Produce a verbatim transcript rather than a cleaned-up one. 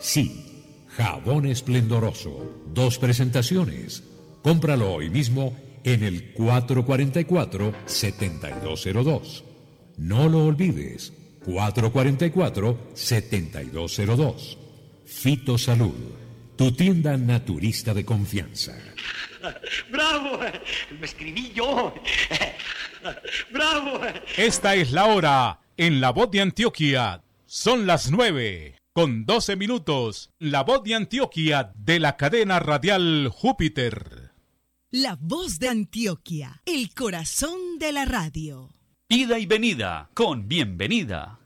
Sí, jabón esplendoroso. Dos presentaciones. Cómpralo hoy mismo en el cuatro cuatro cuatro, siete dos cero dos. No lo olvides, cuatro cuatro cuatro, siete dos cero dos. Fitosalud, tu tienda naturista de confianza. ¡Bravo! ¡Me escribí yo! ¡Bravo! Esta es la hora en La Voz de Antioquia. Son las nueve con doce minutos. La Voz de Antioquia de la cadena radial Júpiter. La Voz de Antioquia, el corazón de la radio. Ida y venida con bienvenida.